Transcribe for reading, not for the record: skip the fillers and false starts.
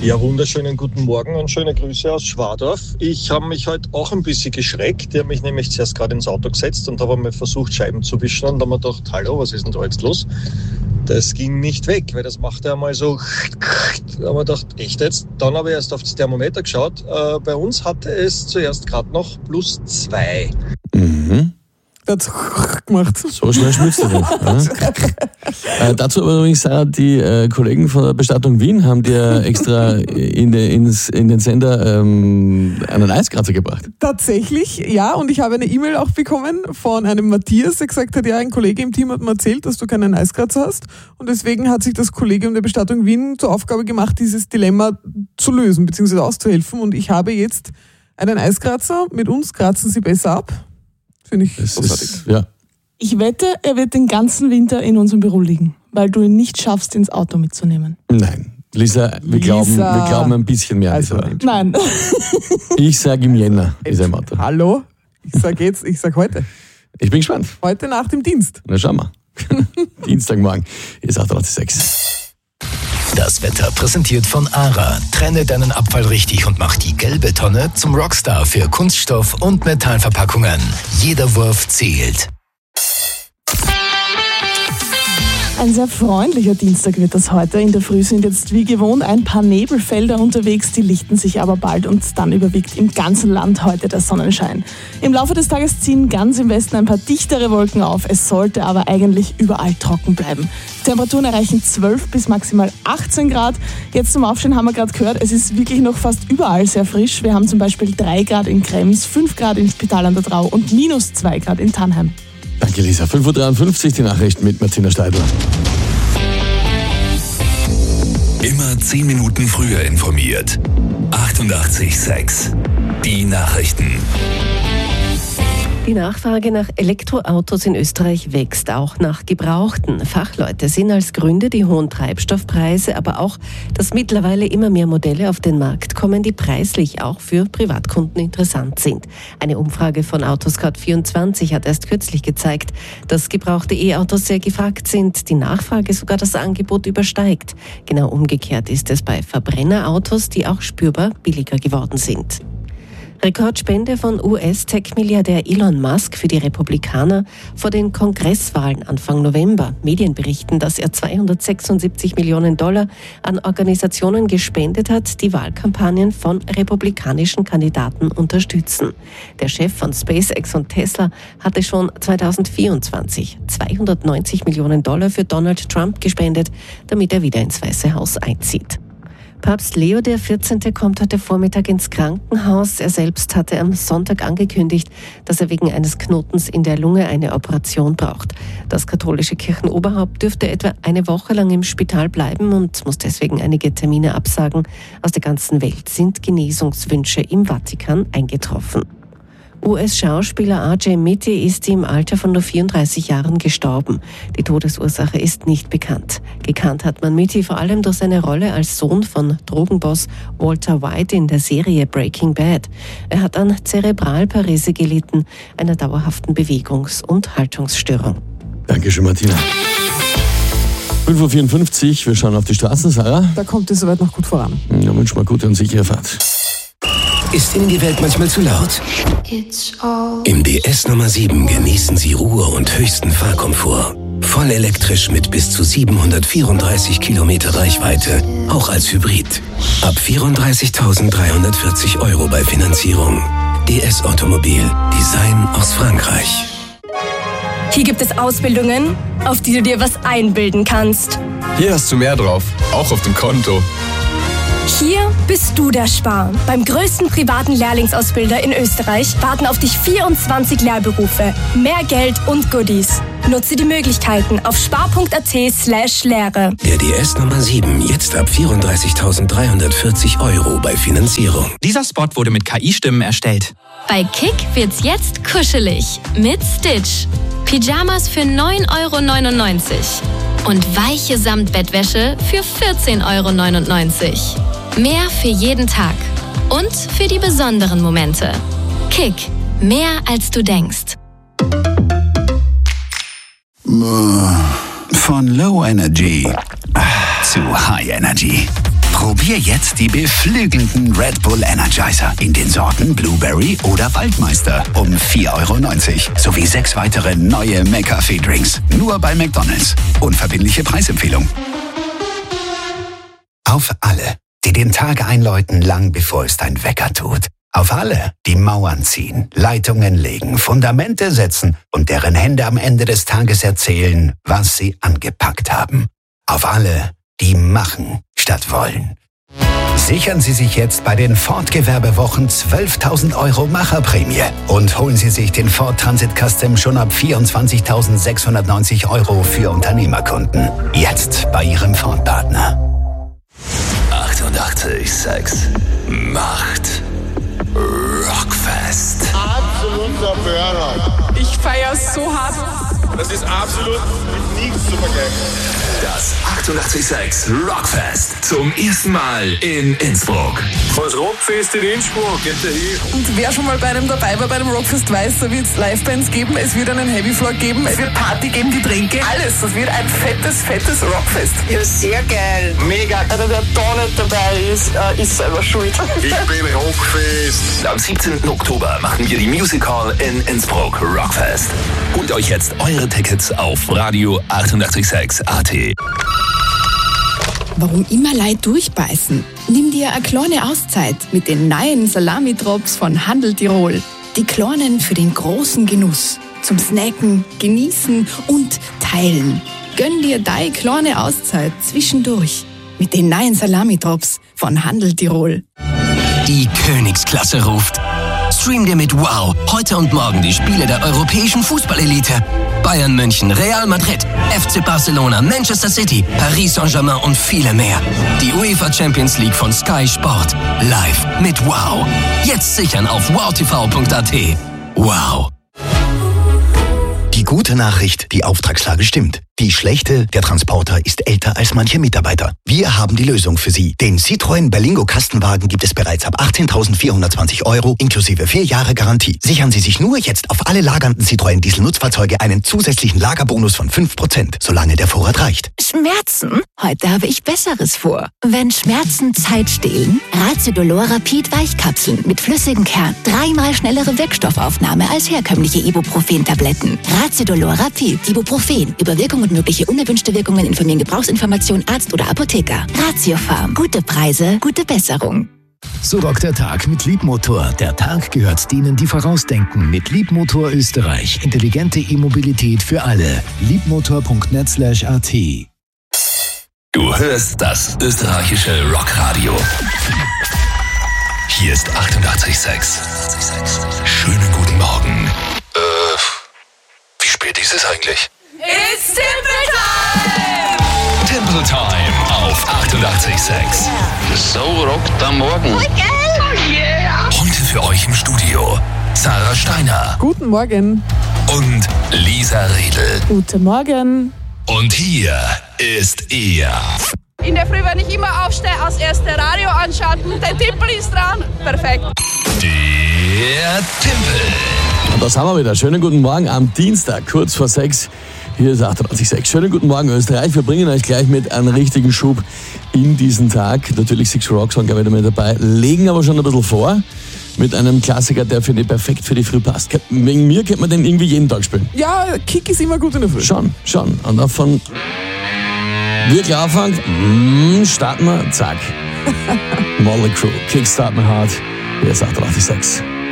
Ja, wunderschönen guten Morgen und schöne Grüße aus Schwadorf. Ich habe mich heute auch ein bisschen geschreckt. Ich habe mich nämlich zuerst gerade ins Auto gesetzt und habe einmal versucht, Scheiben zu wischen und dann habe ich gedacht, hallo, was ist denn da jetzt los? Das ging nicht weg, weil das macht ja einmal so. Da habe ich gedacht, echt jetzt? Dann habe ich erst auf das Thermometer geschaut. Bei uns hatte es zuerst gerade noch +2. Mhm. Das gemacht. So schnell schmilzt er nicht. Dazu aber übrigens, Sarah, die Kollegen von der Bestattung Wien haben dir extra in den Sender einen Eiskratzer gebracht. Tatsächlich, ja. Und ich habe eine E-Mail auch bekommen von einem Matthias, der gesagt hat, ja, ein Kollege im Team hat mir erzählt, dass du keinen Eiskratzer hast. Und deswegen hat sich das Kollegium der Bestattung Wien zur Aufgabe gemacht, dieses Dilemma zu lösen bzw. auszuhelfen. Und ich habe jetzt einen Eiskratzer. Mit uns kratzen sie besser ab. Finde ich großartig. Ja. Ich wette, er wird den ganzen Winter in unserem Büro liegen, weil du ihn nicht schaffst, ins Auto mitzunehmen. Nein. Lisa, wir glauben ein bisschen mehr an Also, Lisa. Nein. Ich sage im Jänner ist er im Auto. Hallo? Ich sag heute. Ich bin gespannt. Heute nach dem Dienst. Na, schauen wir. Dienstagmorgen ist 8:06. Das Wetter präsentiert von ARA. Trenne deinen Abfall richtig und mach die gelbe Tonne zum Rockstar für Kunststoff- und Metallverpackungen. Jeder Wurf zählt. Ein sehr freundlicher Dienstag wird das heute. In der Früh sind jetzt wie gewohnt ein paar Nebelfelder unterwegs, die lichten sich aber bald und dann überwiegt im ganzen Land heute der Sonnenschein. Im Laufe des Tages ziehen ganz im Westen ein paar dichtere Wolken auf. Es sollte aber eigentlich überall trocken bleiben. Temperaturen erreichen 12 bis maximal 18 Grad. Jetzt zum Aufstehen haben wir gerade gehört, es ist wirklich noch fast überall sehr frisch. Wir haben zum Beispiel 3 Grad in Krems, 5 Grad im Spital an der Drau und -2 Grad in Tannheim. Danke, Lisa. 5:53 Uhr die Nachrichten mit Martina Steidl. Immer 10 Minuten früher informiert. 88,6. Die Nachrichten. Die Nachfrage nach Elektroautos in Österreich wächst, auch nach Gebrauchten. Fachleute sehen als Gründe die hohen Treibstoffpreise, aber auch, dass mittlerweile immer mehr Modelle auf den Markt kommen, die preislich auch für Privatkunden interessant sind. Eine Umfrage von Autoscout24 hat erst kürzlich gezeigt, dass gebrauchte E-Autos sehr gefragt sind, die Nachfrage sogar das Angebot übersteigt. Genau umgekehrt ist es bei Verbrennerautos, die auch spürbar billiger geworden sind. Rekordspende von US-Tech-Milliardär Elon Musk für die Republikaner vor den Kongresswahlen Anfang November. Medien berichten, dass er $276 Millionen an Organisationen gespendet hat, die Wahlkampagnen von republikanischen Kandidaten unterstützen. Der Chef von SpaceX und Tesla hatte schon 2024 $290 Millionen für Donald Trump gespendet, damit er wieder ins Weiße Haus einzieht. Papst Leo XIV. Kommt heute Vormittag ins Krankenhaus. Er selbst hatte am Sonntag angekündigt, dass er wegen eines Knotens in der Lunge eine Operation braucht. Das katholische Kirchenoberhaupt dürfte etwa eine Woche lang im Spital bleiben und muss deswegen einige Termine absagen. Aus der ganzen Welt sind Genesungswünsche im Vatikan eingetroffen. US-Schauspieler R.J. Mitte ist im Alter von nur 34 Jahren gestorben. Die Todesursache ist nicht bekannt. Gekannt hat man Mitte vor allem durch seine Rolle als Sohn von Drogenboss Walter White in der Serie Breaking Bad. Er hat an Zerebralparese gelitten, einer dauerhaften Bewegungs- und Haltungsstörung. Dankeschön, Martina. 5:54 Uhr, wir schauen auf die Straßen, Sarah. Da kommt es soweit noch gut voran. Ja, wünschen wir gute und sichere Fahrt. Ist Ihnen die Welt manchmal zu laut? Im DS Nummer 7 genießen Sie Ruhe und höchsten Fahrkomfort. Voll elektrisch mit bis zu 734 Kilometer Reichweite, auch als Hybrid. Ab 34.340 € bei Finanzierung. DS Automobil, Design aus Frankreich. Hier gibt es Ausbildungen, auf die du dir was einbilden kannst. Hier hast du mehr drauf, auch auf dem Konto. Hier bist du der Spar. Beim größten privaten Lehrlingsausbilder in Österreich warten auf dich 24 Lehrberufe, mehr Geld und Goodies. Nutze die Möglichkeiten auf spar.at/Lehre. Der DS Nummer 7, jetzt ab 34.340 € bei Finanzierung. Dieser Spot wurde mit KI-Stimmen erstellt. Bei Kick wird's jetzt kuschelig mit Stitch. Pyjamas für 9,99 € und weiche Samtbettwäsche für 14,99 €. Mehr für jeden Tag und für die besonderen Momente. Kick, mehr als du denkst. Von Low Energy zu High Energy. Probier jetzt die beflügelnden Red Bull Energizer in den Sorten Blueberry oder Waldmeister um 4,90 € sowie 6 weitere neue McCafé-Drinks. Nur bei McDonald's. Unverbindliche Preisempfehlung. Auf alle, die den Tag einläuten, lang bevor es dein Wecker tut. Auf alle, die Mauern ziehen, Leitungen legen, Fundamente setzen und deren Hände am Ende des Tages erzählen, was sie angepackt haben. Auf alle, die machen statt wollen. Sichern Sie sich jetzt bei den Ford Gewerbewochen 12.000 € Macherprämie und holen Sie sich den Ford Transit Custom schon ab 24.690 € für Unternehmerkunden. Jetzt bei Ihrem Ford-Partner. 88,6 Macht Rockfest. Absoluter Burner. Ich feiere so hart. Das ist absolut mit nichts zu vergleichen. Das 88,6 Rockfest zum ersten Mal in Innsbruck. Das Rockfest in Innsbruck, geht da hin. Und wer schon mal bei einem dabei war, bei einem Rockfest weiß, da wird es Livebands geben, es wird einen Heavy Floor geben, es wird Party geben, die Tränke, alles. Das wird ein fettes Rockfest. Ja, sehr geil. Mega. Also wer da nicht dabei ist, ist selber schuld. Ich bin Rockfest. Am 17. Oktober machen wir die Music Hall in Innsbruck Rockfest. Holt euch jetzt eure Tickets auf Radio 88,6 AT. Warum immer Leute durchbeißen? Nimm dir eine kleine Auszeit mit den neuen Salami-Drops von Handel Tirol. Die kleinen für den großen Genuss. Zum Snacken, Genießen und Teilen. Gönn dir deine kleine Auszeit zwischendurch mit den neuen Salami-Drops von Handel Tirol. Die Königsklasse ruft. Stream dir mit Wow heute und morgen die Spiele der europäischen Fußballelite. Bayern München, Real Madrid, FC Barcelona, Manchester City, Paris Saint-Germain und viele mehr. Die UEFA Champions League von Sky Sport. Live mit Wow. Jetzt sichern auf wowtv.at. Wow. Die gute Nachricht, die Auftragslage stimmt. Die schlechte, der Transporter ist älter als manche Mitarbeiter. Wir haben die Lösung für Sie. Den Citroën Berlingo Kastenwagen gibt es bereits ab 18.420 € inklusive 4 Jahre Garantie. Sichern Sie sich nur jetzt auf alle lagernden Citroën Diesel-Nutzfahrzeuge einen zusätzlichen Lagerbonus von 5%, solange der Vorrat reicht. Schmerzen? Heute habe ich Besseres vor. Wenn Schmerzen Zeit stehlen, Raziodolor Rapid Weichkapseln mit flüssigem Kern. 3-mal schnellere Wirkstoffaufnahme als herkömmliche Ibuprofen-Tabletten. Raziodolor Rapid, Ibuprofen. Über Wirkung und mögliche unerwünschte Wirkungen informieren Gebrauchsinformation Arzt oder Apotheker. Ratiofarm. Gute Preise, gute Besserung. So rockt der Tag mit Liebmotor. Der Tag gehört denen, die vorausdenken. Mit Liebmotor Österreich. Intelligente E-Mobilität für alle. Liebmotor.net/at. Du hörst das österreichische Rockradio. Hier ist 88,6. Schönen guten Morgen. Wie spät ist es eigentlich? It's Timple Time! Timple Time auf 88,6. So rockt am Morgen. Oh yeah! Heute für euch im Studio Sarah Steiner. Guten Morgen. Und Lisa Redl. Guten Morgen. Und hier ist er. In der Früh, wenn ich immer aufstehe, als erste Radio anschalten, der Timpel ist dran. Perfekt. Der Timpel. Und das haben wir wieder. Schönen guten Morgen am Dienstag, kurz vor 6. Hier ist 88,6. Schönen guten Morgen, Österreich. Wir bringen euch gleich mit einem richtigen Schub in diesen Tag. Natürlich Six Rock Song wieder mit dabei. Legen aber schon ein bisschen vor mit einem Klassiker, der finde ich perfekt für die Früh passt. Wegen mir könnte man den irgendwie jeden Tag spielen. Ja, Kick ist immer gut in der Früh. Schon. Und davon wirklich anfangen, starten wir, zack. Motley Crue, Kickstart My Heart. Hier ist 88,6.